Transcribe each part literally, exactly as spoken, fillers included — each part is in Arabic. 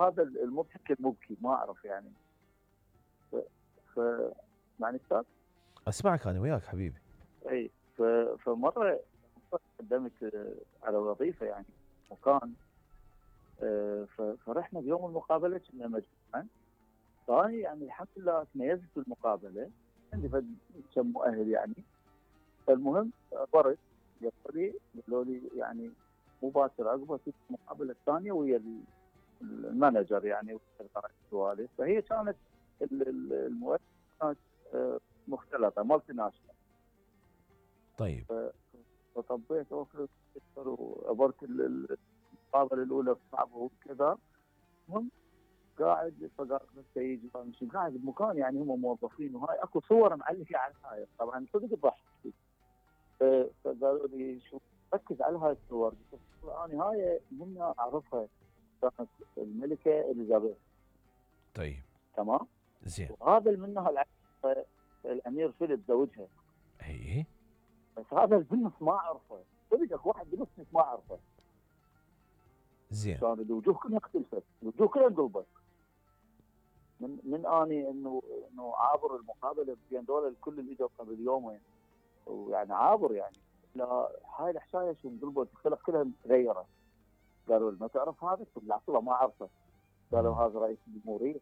هذا المضحك المبكي ما اعرف يعني. ف, ف... معني استاذ اسمعك انا وياك حبيبي. اي ف... فمره قدمت على وظيفه يعني مكان، ف... فرحنا بيوم المقابله كنا مجموعه، فاني يعني الحمد لله تميزت بالمقابله، عندي فد كم مؤهل يعني. فالمهم برد قالوا لي قالوا لي يعني مباشر عقبه في المقابله الثانيه ويا المانجر يعني والسوالف. فهي كانت المؤسسه كانت مختلطه مالتي ناشونال. طيب فطبيت اوفر وعبرت المقابله الاولى صعبه وكذا. المهم قاعد فقال يجي مش قاعد بمكان يعني هم موظفين وهاي اكو صور معلقه على هاي، طبعا صدق ضحك. فقالوا لي شو ركز على هاي الصور، انا هاي منها اعرفها كانت الملكه اليزابيث. طيب تمام زين. وهذا اللي منها الامير فيليب زوجها. اي بس هذا البنص ما اعرفه، صدق واحد بنص ما اعرفه. زين. كانوا الوجوه كلها اختلفت، الوجوه كلها انقلبت. من من اني انه انه عابر المقابله بين دول الكل اللي اجوا قبل يومين ويعني عابر يعني، لا هاي الحكايه شو انقلبت الخلق كلها تغيرت. قالوا ما تعرف هذا؟ قلت لا والله ما اعرفه. قالوا هذا رئيس الجمهوريه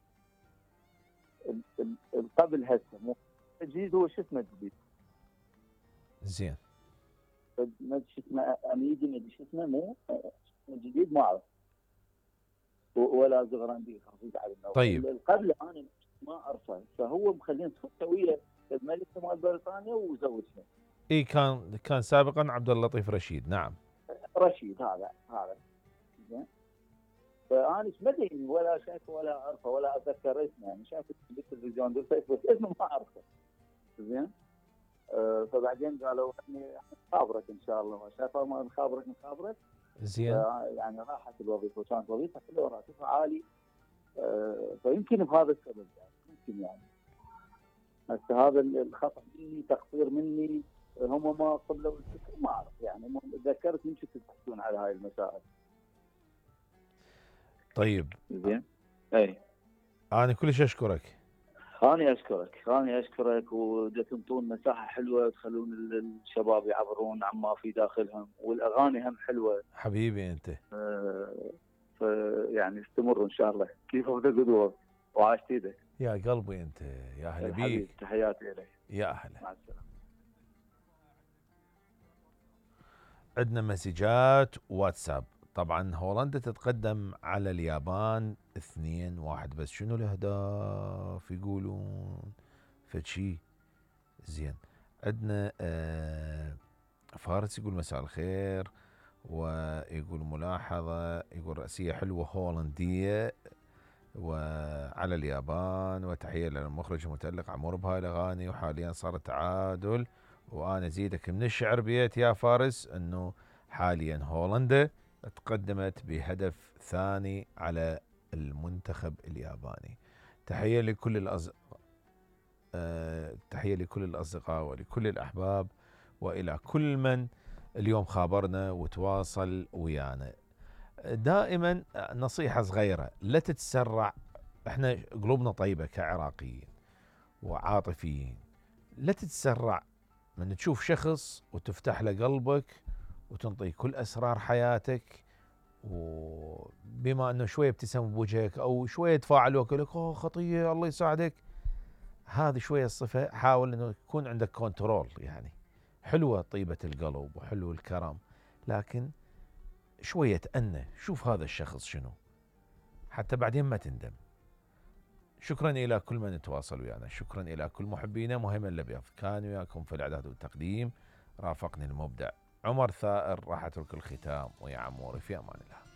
قبل هسه مو الجديد. هو شو اسمه الجديد؟ زين. ما شو اسمه اميدي ما شو اسمه مو الجديد ما اعرف ولا زغراندي خفيف على النوم. طيب قبل انا ما اعرفه، فهو مخلين صفته ويا الملكه مال بريطانيا وزوجها. اي كان كان سابقا عبد اللطيف رشيد. نعم رشيد هذا هذا زين. فانا ما ادري ولا شايفه ولا اعرفه ولا اتذكر اسمه يعني، شايفه بالتلفزيون بس اسمه ما اعرفه زين. آه فبعدين قالوا اني نخابرك ان شاء الله، ما شافه ما نخابرك نخابرك زين. يعني راحت الوظيفه وكانت وظيفه حلوه راتبها عالي. آه فيمكن بهذا السبب يعني يمكن يعني هسه هذا الخطا مني تقصير مني، هم ما قبلوا الفكر ما اعرف يعني. تذكرت يمكن تبحثون على هاي المسائل. طيب زين. اي انا كلش اشكرك. أنا أشكرك أنا أشكرك وتنطون مساحة حلوة تخلون الشباب يعبرون عما في داخلهم، والأغاني هم حلوة حبيبي أنت. آه فيعني استمروا إن شاء الله كيف بدأ قدوة وعاشت إيدك يا قلبي أنت. يا أهلا بيك. تحياتي إليك. يا أهلا. مع السلامة. عندنا مسجات واتساب. طبعا هولندا تتقدم على اليابان اثنين واحد بس. شنو الاهداف يقولون فشي زين. عندنا آه فارس يقول مساء الخير، ويقول ملاحظة، يقول رأسية حلوة هولندية وعلى اليابان، وتحية للمخرج المتألق عمور بهاي الأغاني، وحاليا صار تعادل. وأنا زيدك من الشعر بيت يا فارس أنه حاليا هولندا تقدمت بهدف ثاني على المنتخب الياباني. تحية لكل الأصدقاء أه تحية لكل الأصدقاء ولكل الأحباب وإلى كل من اليوم خابرنا وتواصل ويانا. دائما نصيحة صغيرة، لا تتسرع. احنا قلوبنا طيبة كعراقيين وعاطفيين، لا تتسرع من تشوف شخص وتفتح له قلبك وتنطيه كل أسرار حياتك، وبما أنه شوية ابتسم بوجهك أو شوية تفاعل ويقول لك أوه خطية الله يساعدك، هذه شوية الصفة حاول أنه يكون عندك كنترول. يعني حلوة طيبة القلب وحلو الكرم، لكن شوية تأنى، شوف هذا الشخص شنو حتى بعدين ما تندم. شكرا إلى كل من تواصل ويانا، شكرا إلى كل محبينا. مهم الأبيض كان وياكم في الإعداد والتقديم، رافقني المبدع عمر ثائر. راح أترك الختام ويا عموري في أمان الله.